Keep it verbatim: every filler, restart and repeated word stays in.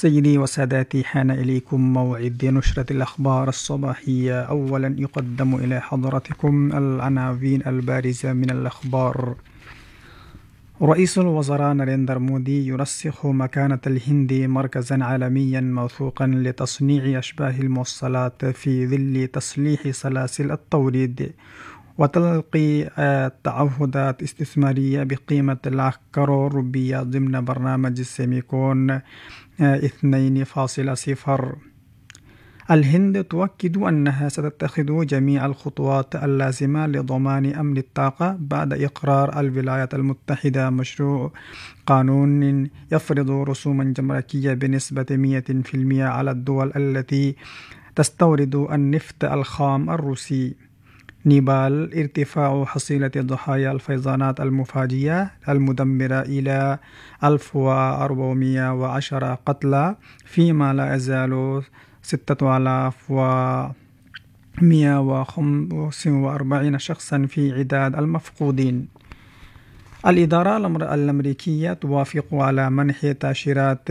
سيدي وسادتي، حان إليكم موعد نشرة الأخبار الصباحية. أولا يقدم إلى حضراتكم العناوين البارزة من الأخبار. رئيس الوزراء ناريندرا مودي يرسخ مكانة الهند مركزا عالميا موثوقا لتصنيع أشباه الموصلات في ظل تصليح سلاسل التوريد وتلقي تعهدات استثمارية بقيمة لاخ كرور روبية ضمن برنامج السيميكون اثنين فاصلة صفر. الهند تؤكد أنها ستتخذ جميع الخطوات اللازمة لضمان أمن الطاقة بعد إقرار الولايات المتحدة مشروع قانون يفرض رسوما جمركية بنسبة مئة بالمئة على الدول التي تستورد النفط الخام الروسي. نيبال ارتفاع حصيلة ضحايا الفيضانات المفاجئة المدمرة إلى ألف وأربعمئة وعشرة قتلى، فيما لا يزال ستة آلاف ومئة وخمسة وأربعين شخصا في عداد المفقودين. الإدارة الأمريكية توافق على منح تأشيرات